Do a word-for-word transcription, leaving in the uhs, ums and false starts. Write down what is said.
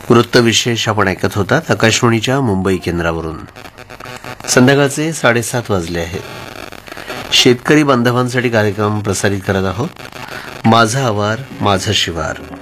वृत्तविशेष आपण ऐकत होतात आकाशवाणीच्या मुंबई केंद्रावरून. संध्याकाळचे साडेसात वाजले आहेत. शेतकरी बांधवांसाठी कार्यक्रम प्रसारित करत आहोत. माझा आवार माझं शिवार.